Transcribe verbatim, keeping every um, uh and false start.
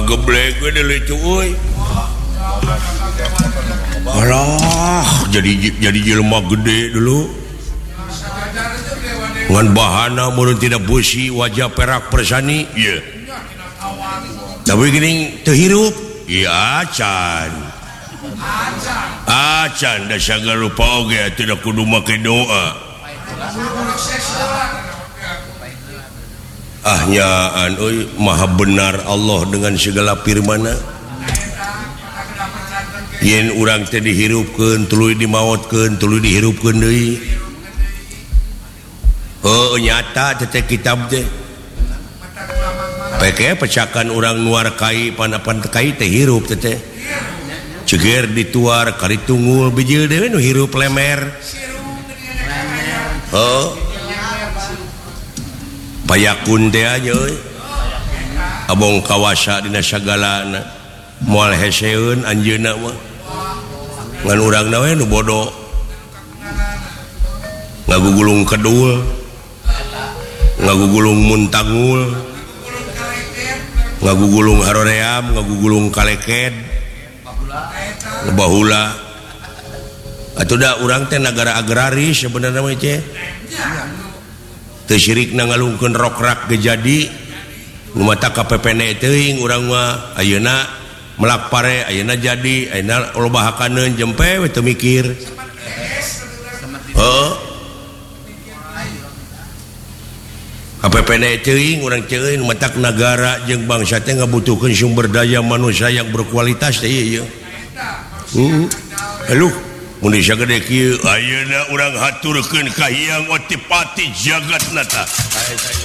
geblek cuy. Alah, jadi jadi jelema gede dulu. Ngan bahana mun tidak busi wajah perak persani, ieu. Yeah. Tapi geuning teu hirup. Iya, acan. Acan da sagala lupa oge atuh da kudu make doa. Ah nyaan euy, maha benar Allah dengan segala firman-Na. Yen urang teh dihirupkeun, tuluy dimaotkeun, tuluy dihirupkeun deui. Oh nyata teh kitab teh. Pake pecakan orang nuar kai panapan kai teh hirup teh. Ceger dituar kali tunggul bijil dewe nu hirup lemer. Oh. Payakun teh aja euy. Abong kawasa dina sagalana. Moal heseun anjeunna mah. Ngan urangna we nu bodoh. Ngagugulung kedul. Ngagugulung muntangul. Ngagugulung haroream, ngagugulung kaleked, bahula. Atuh da urang teh nagara agraris sebenarnya mah teh. Teu syirikna ngalungkeun rokrak ge jadi. Nu mata K P P N teuing urang mah ayeuna melak pare, ayeuna jadi, ayeuna loba hakaneun jempe we teu mikir. Heeh. K P P N teuing urang ceueun matak negara jeung bangsa teh ngabutuhkeun sumber daya manusia yang berkualitas teh ieu. Heeh. Halo, mun disagede kieu ayeuna urang haturkeun ka Hyang Otipati Jagatnata.